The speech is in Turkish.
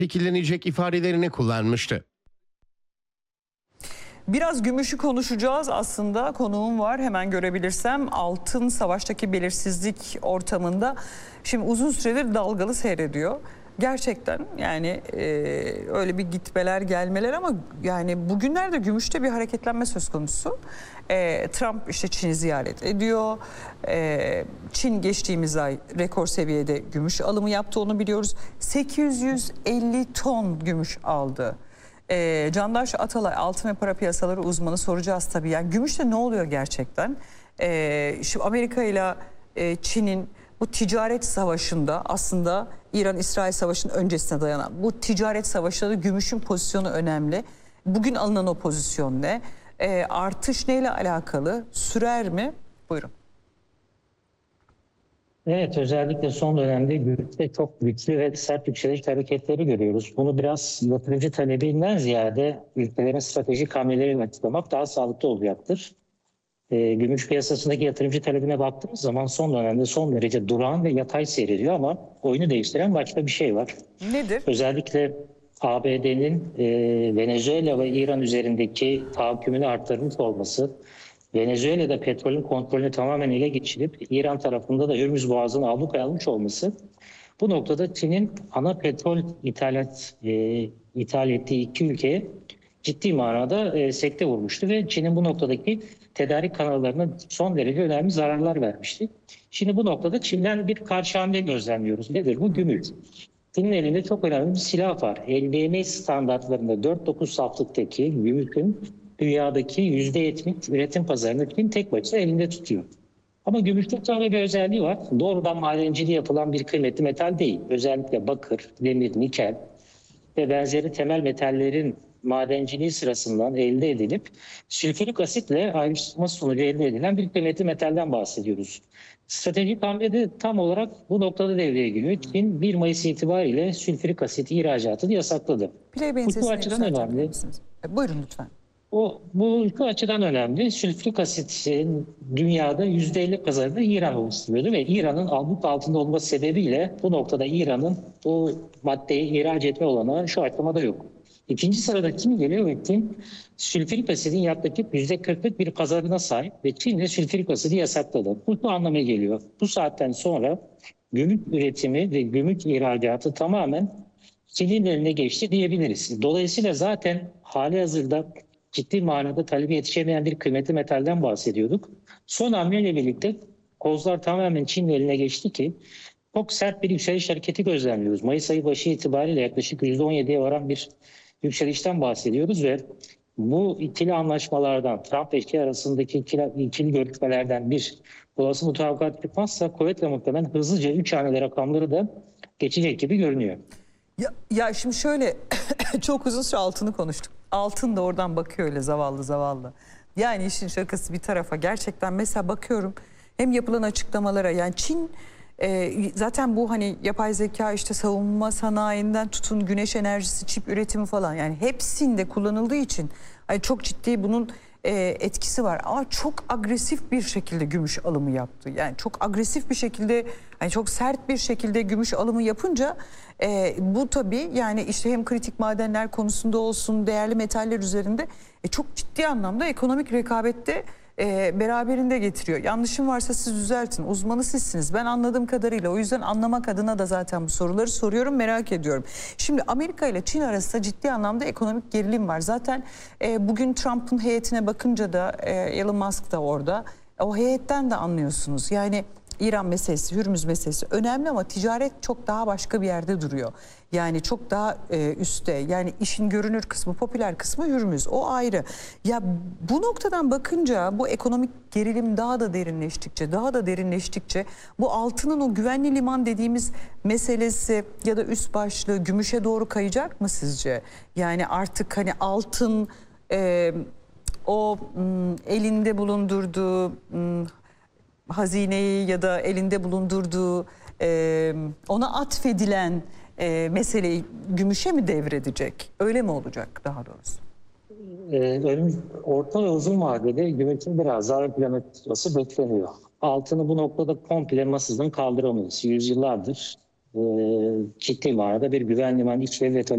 şekillenecek ifadelerini kullanmıştı. Biraz gümüşü konuşacağız aslında. Konuğum var, hemen görebilirsem. Altın savaştaki belirsizlik ortamında şimdi uzun süredir dalgalı seyrediyor. Gerçekten yani öyle bir gitmeler gelmeler ama yani bugünlerde gümüşte bir hareketlenme söz konusu. Trump işte Çin'i ziyaret ediyor. Çin geçtiğimiz ay rekor seviyede gümüş alımı yaptı, onu biliyoruz. 850 ton gümüş aldı. Candaş Atalay, altın ve para piyasaları uzmanı, soracağız tabii. Yani gümüşte ne oluyor gerçekten? Şimdi Amerika ile Çin'in bu ticaret savaşında, aslında İran-İsrail Savaşı'nın öncesine dayanan bu ticaret savaşında da gümüşün pozisyonu önemli. Bugün alınan o pozisyon ne? Artış neyle alakalı? Sürer mi? Buyurun. Evet, özellikle son dönemde gümüşte çok güçlü ve sert yükseliş hareketleri görüyoruz. Bunu biraz yatırımcı talebinden ziyade ülkelerin stratejik hamlelerini açıklamak daha sağlıklı olacaktır. Gümüş piyasasındaki yatırımcı talebine baktığımız zaman son dönemde son derece durağan ve yatay seyrediyor ama oyunu değiştiren başka bir şey var. Nedir? Özellikle ABD'nin Venezuela ve İran üzerindeki tahakkümünü arttırmış olması, Venezuela'da petrolün kontrolünü tamamen ele geçirip İran tarafında da Hürmüz Boğazı'nı ablukaya almış olması, bu noktada Çin'in ana petrol ithal ettiği iki ülkeye ciddi manada sekte vurmuştu ve Çin'in bu noktadaki tedarik kanallarına son derece önemli zararlar vermişti. Şimdi bu noktada Çin'den bir karşı hamle gözlemliyoruz. Nedir bu? Gümüş. Çin'in elinde çok önemli bir silah var. LDM standartlarında 4.9 saflıktaki gümüşün dünyadaki %70 üretim pazarını Çin tek başına elinde tutuyor. Ama gümüşte tabii bir özelliği var. Doğrudan madenciliği yapılan bir kıymetli metal değil. Özellikle bakır, demir, nikel ve benzeri temel metallerin madenciliği sırasından elde edilip sülfürik asitle ayrıştırma sonucu elde edilen bir kıymetli metalden bahsediyoruz. Stratejik hamle de tam olarak bu noktada devreye giriyor. Çin 1 Mayıs itibariyle sülfürik asit ihracatını yasakladı. Bu açıdan önemli. Buyurun lütfen. Bu açıdan önemli. Sülfürik asitin dünyada %50 pazarını İran oluşturuyordu ve İran'ın abluk altında olması sebebiyle bu noktada İran'ın bu maddeyi ihraç etme olanağı şu aşamada yok. İkinci sırada Çin geliyor ve Çin sülfürik asidin yaklaşık %40'lık bir pazarına sahip ve Çin de sülfürik asidi yasakladı. Bu anlamaya geliyor. Bu saatten sonra gümüş üretimi ve gümüş ihracatı tamamen Çin'in eline geçti diyebiliriz. Dolayısıyla zaten halihazırda ciddi manada talebi yetişemeyen bir kıymetli metalden bahsediyorduk. Son hamleyle birlikte kozlar tamamen Çin'in eline geçti ki çok sert bir yükseliş hareketi gözlemliyoruz. Mayıs ayı başı itibariyle yaklaşık %17'ye varan bir yükselişten bahsediyoruz ve bu ikili anlaşmalardan, Trump ve Xi arasındaki ikili görüşmelerden bir olası mutabakat çıkmazsa kuvvetle muhtemelen hızlıca 3 haneli rakamları da geçecek gibi görünüyor. Ya şimdi şöyle çok uzun süre altını konuştuk. Altın da oradan bakıyor öyle zavallı zavallı. Yani işin şakası bir tarafa, gerçekten mesela bakıyorum hem yapılan açıklamalara, yani Çin zaten bu hani yapay zeka, işte savunma sanayinden tutun güneş enerjisi, çip üretimi falan, yani hepsinde kullanıldığı için hani çok ciddi bunun etkisi var. Ama çok agresif bir şekilde gümüş alımı yaptı. Yani çok agresif bir şekilde, yani çok sert bir şekilde gümüş alımı yapınca bu tabii yani işte hem kritik madenler konusunda olsun, değerli metaller üzerinde çok ciddi anlamda ekonomik rekabette beraberinde getiriyor. Yanlışım varsa siz düzeltin. Uzmanı sizsiniz. Ben anladığım kadarıyla, o yüzden anlamak adına da zaten bu soruları soruyorum, merak ediyorum. Şimdi Amerika ile Çin arasında ciddi anlamda ekonomik gerilim var. Zaten bugün Trump'ın heyetine bakınca da Elon Musk da orada. O heyetten de anlıyorsunuz. Yani İran meselesi, Hürmüz meselesi önemli ama ticaret çok daha başka bir yerde duruyor. Yani çok daha üstte. Yani işin görünür kısmı, popüler kısmı Hürmüz. O ayrı. Ya bu noktadan bakınca bu ekonomik gerilim daha da derinleştikçe bu altının o güvenli liman dediğimiz meselesi ya da üst başlığı gümüşe doğru kayacak mı sizce? Yani artık hani altın o elinde bulundurduğu hazineyi ya da elinde bulundurduğu ona atfedilen meseleyi gümüşe mi devredecek? Öyle mi olacak daha doğrusu? Orta ve uzun vadede gümüşün biraz daha ön plana çıkması bekleniyor. Altını bu noktada komple masasından kaldıramayız. Yüzyıllardır ciddi manada bir güven limanı iç devlet